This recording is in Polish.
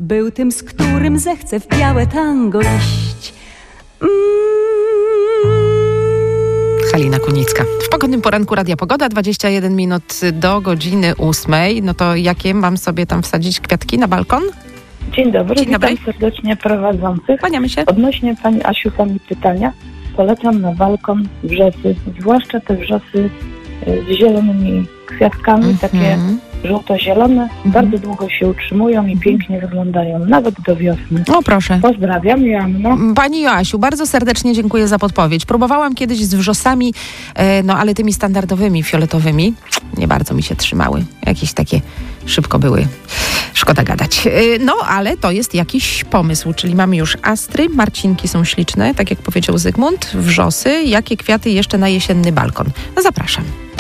był tym, z którym zechcę w białe tango iść. Halina Kunicka. W pogodnym poranku Radia Pogoda, 21 minut do godziny 8. No to jakie mam sobie tam wsadzić kwiatki na balkon? Dzień dobry, Dzień dobry. Witam serdecznie prowadzących. Kłaniamy się. Odnośnie Pani Asiu, Pani pytania, polecam na balkon wrzosy, zwłaszcza te wrzosy z zielonymi kwiatkami, takie żółto-zielone, bardzo długo się utrzymują i pięknie wyglądają, nawet do wiosny. O proszę. Pozdrawiam, Joanno. Pani Joasiu, bardzo serdecznie dziękuję za podpowiedź. Próbowałam kiedyś z wrzosami, no ale tymi standardowymi, fioletowymi, nie bardzo mi się trzymały. Jakieś takie szybko były. Szkoda gadać. No, ale to jest jakiś pomysł, czyli mamy już astry, marcinki są śliczne, tak jak powiedział Zygmunt, wrzosy, jakie kwiaty jeszcze na jesienny balkon. No zapraszam.